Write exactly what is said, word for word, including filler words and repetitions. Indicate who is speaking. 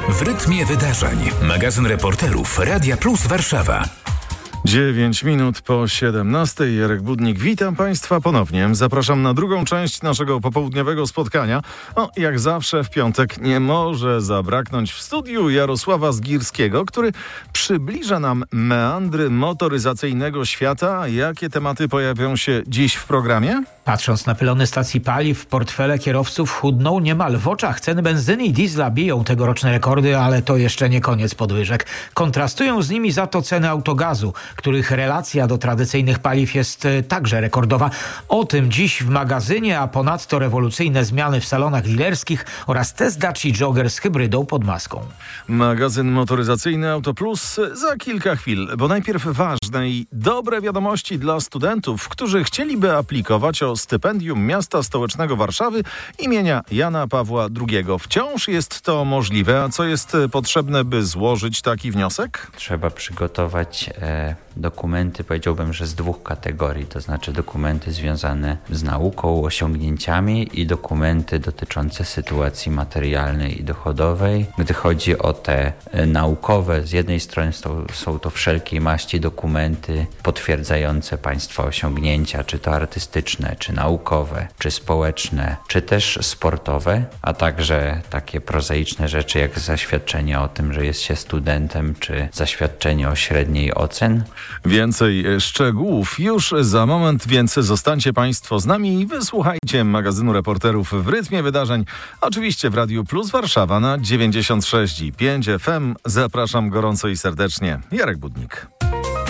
Speaker 1: W rytmie wydarzeń. Magazyn reporterów Radia Plus Warszawa.
Speaker 2: dziewięć minut po siedemnastej. Jarek Budnik, witam Państwa ponownie. Zapraszam na drugą część naszego popołudniowego spotkania. No, jak zawsze w piątek nie może zabraknąć w studiu Jarosława Zgirskiego, który przybliża nam meandry motoryzacyjnego świata. Jakie tematy pojawią się dziś w programie?
Speaker 3: Patrząc na pylony stacji paliw, portfele kierowców chudną niemal w oczach. Ceny benzyny i diesla biją tegoroczne rekordy, ale to jeszcze nie koniec podwyżek. Kontrastują z nimi za to ceny autogazu, których relacja do tradycyjnych paliw jest także rekordowa. O tym dziś w magazynie, a ponadto rewolucyjne zmiany w salonach dealerskich oraz test Dacia Jogger z hybrydą pod maską.
Speaker 2: Magazyn motoryzacyjny Auto Plus za kilka chwil, bo najpierw ważne i dobre wiadomości dla studentów, którzy chcieliby aplikować o stypendium Miasta Stołecznego Warszawy imienia Jana Pawła drugiego. Wciąż jest to możliwe, a co jest potrzebne, by złożyć taki wniosek?
Speaker 4: Trzeba przygotować e, dokumenty, powiedziałbym, że z dwóch kategorii, to znaczy dokumenty związane z nauką, osiągnięciami i dokumenty dotyczące sytuacji materialnej i dochodowej. Gdy chodzi o te e, naukowe, z jednej strony są, są to wszelkiej maści dokumenty potwierdzające Państwa osiągnięcia, czy to artystyczne, czy naukowe, czy społeczne, czy też sportowe, a także takie prozaiczne rzeczy jak zaświadczenie o tym, że jest się studentem, czy zaświadczenie o średniej ocen.
Speaker 2: Więcej szczegółów już za moment, więc zostańcie Państwo z nami i wysłuchajcie magazynu reporterów w rytmie wydarzeń. Oczywiście w Radiu Plus Warszawa na dziewięćdziesiąt sześć i pięć F M. Zapraszam gorąco i serdecznie. Jarek Budnik.